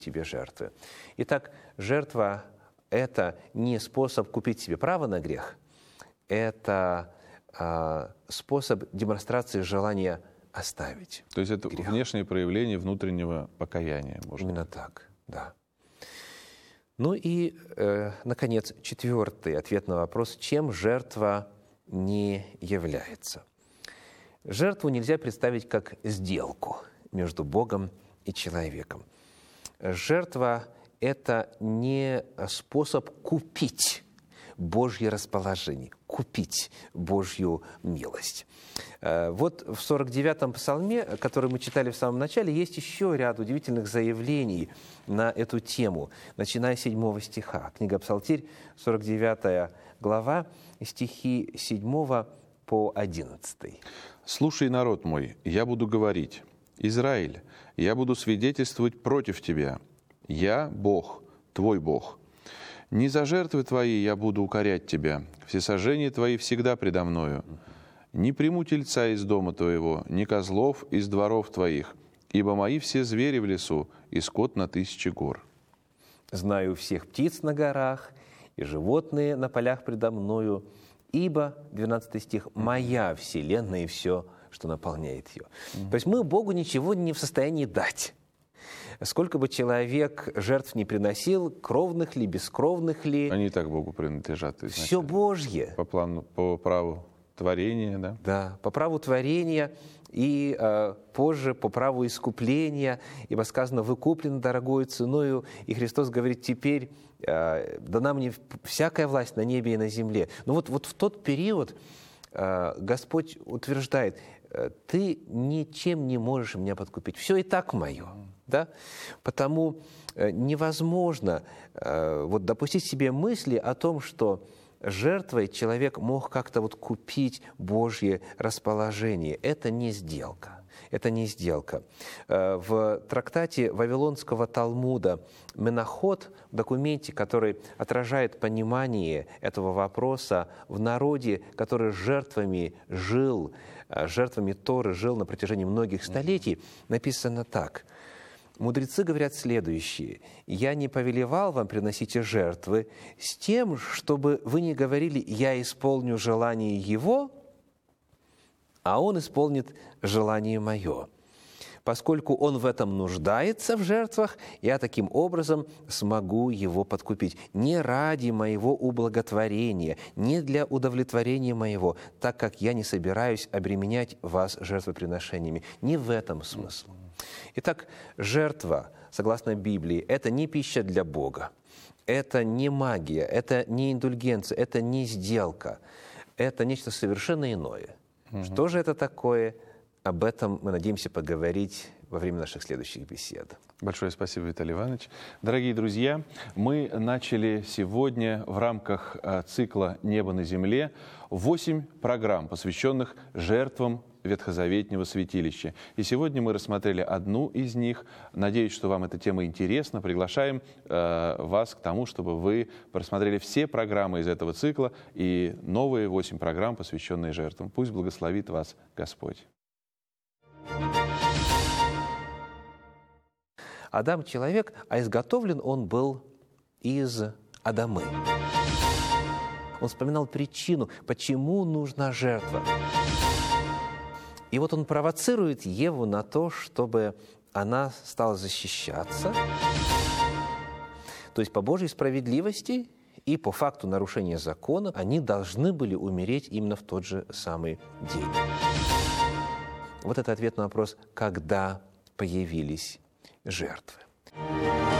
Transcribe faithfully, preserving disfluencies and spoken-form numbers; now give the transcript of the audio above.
тебе жертвы. Итак, жертва – это не способ купить себе право на грех, это а, способ демонстрации желания оставить. То есть это грех. Внешнее проявление внутреннего покаяния. Может Именно быть. Так, да. Ну и, э, наконец, четвертый ответ на вопрос, чем жертва не является. Жертву нельзя представить как сделку между Богом и человеком. Жертва – это не способ купить Божье расположение, купить Божью милость. Вот в сорок девятом псалме, который мы читали в самом начале, есть еще ряд удивительных заявлений на эту тему, начиная с седьмого стиха. Книга Псалтирь, сорок девятая глава, стихи с седьмого по одиннадцатый. «Слушай, народ мой, я буду говорить. Израиль, я буду свидетельствовать против тебя. Я Бог, твой Бог. Не за жертвы твои я буду укорять тебя, всесожжения твои всегда предо мною. Не приму тельца из дома твоего, ни козлов из дворов твоих, ибо мои все звери в лесу, и скот на тысячи гор. Знаю всех птиц на горах, и животные на полях предо мною, ибо, двенадцатый стих, моя вселенная и все, что наполняет ее». Mm-hmm. То есть мы Богу ничего не в состоянии дать. Сколько бы человек жертв не приносил, кровных ли, бескровных ли, они и так Богу принадлежат. Изначально. Все Божье. По плану, по праву творения, да? Да, по праву творения и э, позже по праву искупления, ибо сказано, вы куплены дорогою ценою, и Христос говорит, теперь э, дана мне всякая власть на небе и на земле. Но вот, вот в тот период э, Господь утверждает, ты ничем не можешь меня подкупить, все и так мое. Да? Потому невозможно э, вот, допустить себе мысли о том, что жертвой человек мог как-то вот купить Божье расположение. Это не сделка. Это не сделка. В трактате Вавилонского Талмуда Менахот, в документе, который отражает понимание этого вопроса в народе, который жертвами жил, жертвами Торы жил на протяжении многих столетий, написано так. Мудрецы говорят следующее. «Я не повелевал вам приносите жертвы с тем, чтобы вы не говорили, я исполню желание его, а он исполнит желание мое. Поскольку он в этом нуждается в жертвах, я таким образом смогу его подкупить. Не ради моего ублаготворения, не для удовлетворения моего, так как я не собираюсь обременять вас жертвоприношениями». Не в этом смысл. Итак, жертва, согласно Библии, это не пища для Бога, это не магия, это не индульгенция, это не сделка, это нечто совершенно иное. Угу. Что же это такое? Об этом мы надеемся поговорить во время наших следующих бесед. Большое спасибо, Виталий Иванович. Дорогие друзья, мы начали сегодня в рамках цикла «Небо на земле» восемь программ, посвященных жертвам Ветхозаветнего святилища. И сегодня мы рассмотрели одну из них. Надеюсь, что вам эта тема интересна. Приглашаем э, вас к тому, чтобы вы просмотрели все программы из этого цикла и новые восемь программ, посвященные жертвам. Пусть благословит вас Господь. Адам – человек, а изготовлен он был из Адамы. Он вспоминал причину, почему нужна жертва. И вот он провоцирует Еву на то, чтобы она стала защищаться. То есть по Божьей справедливости и по факту нарушения закона они должны были умереть именно в тот же самый день. Вот это ответ на вопрос, когда появились жертвы.